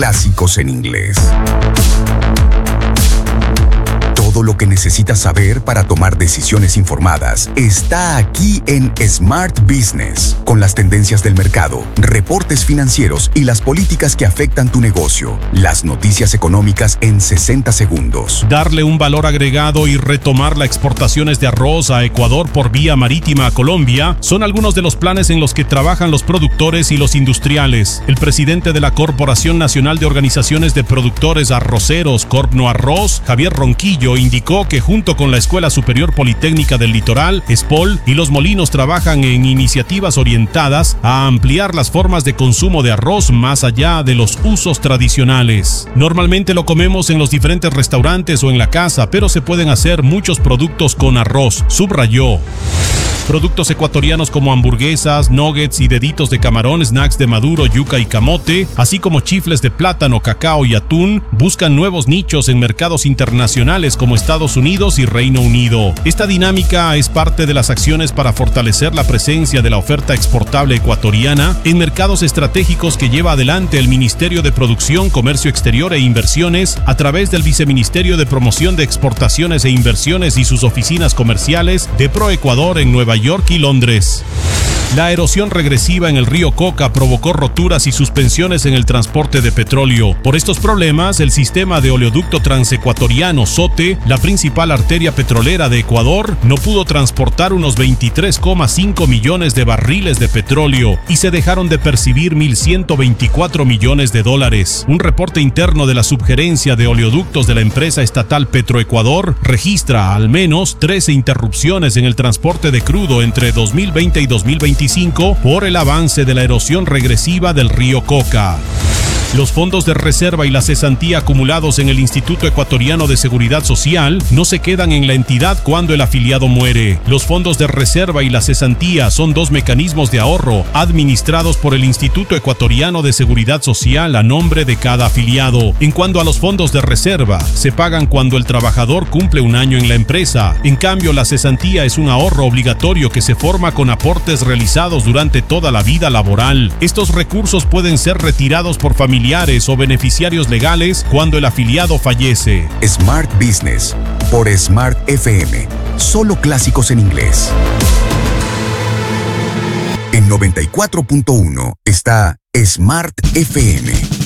Clásicos en inglés. Todo lo que necesitas saber para tomar decisiones informadas está aquí en Smart Business, con las tendencias del mercado, reportes financieros y las políticas que afectan tu negocio. Las noticias económicas en 60 segundos. Darle un valor agregado y retomar las exportaciones de arroz a Ecuador por vía marítima a Colombia son algunos de los planes en los que trabajan los productores y los industriales. El presidente de la Corporación Nacional de Organizaciones de Productores Arroceros, Corpno Arroz, Javier Ronquillo, indicó que junto con la Escuela Superior Politécnica del Litoral, ESPOL, y los molinos trabajan en iniciativas orientadas a ampliar las formas de consumo de arroz más allá de los usos tradicionales. Normalmente lo comemos en los diferentes restaurantes o en la casa, pero se pueden hacer muchos productos con arroz, subrayó. Productos ecuatorianos como hamburguesas, nuggets y deditos de camarón, snacks de maduro, yuca y camote, así como chifles de plátano, cacao y atún, buscan nuevos nichos en mercados internacionales como Estados Unidos y Reino Unido. Esta dinámica es parte de las acciones para fortalecer la presencia de la oferta exportable ecuatoriana en mercados estratégicos que lleva adelante el Ministerio de Producción, Comercio Exterior e Inversiones a través del Viceministerio de Promoción de Exportaciones e Inversiones y sus oficinas comerciales de ProEcuador en Nueva York y Londres. La erosión regresiva en el río Coca provocó roturas y suspensiones en el transporte de petróleo. Por estos problemas, el sistema de oleoducto transecuatoriano SOTE, la principal arteria petrolera de Ecuador, no pudo transportar unos 23,5 millones de barriles de petróleo y se dejaron de percibir 1.124 millones de dólares. Un reporte interno de la subgerencia de oleoductos de la empresa estatal Petroecuador registra al menos 13 interrupciones en el transporte de crudo entre 2020 y 2025 por el avance de la erosión regresiva del río Coca. Los fondos de reserva y la cesantía acumulados en el Instituto Ecuatoriano de Seguridad Social no se quedan en la entidad cuando el afiliado muere. Los fondos de reserva y la cesantía son dos mecanismos de ahorro administrados por el Instituto Ecuatoriano de Seguridad Social a nombre de cada afiliado. En cuanto a los fondos de reserva, se pagan cuando el trabajador cumple un año en la empresa. En cambio, la cesantía es un ahorro obligatorio que se forma con aportes realizados durante toda la vida laboral. Estos recursos pueden ser retirados por familiares o beneficiarios legales cuando el afiliado fallece. Smart Business por Smart FM. Solo clásicos en inglés. En 94.1 está Smart FM.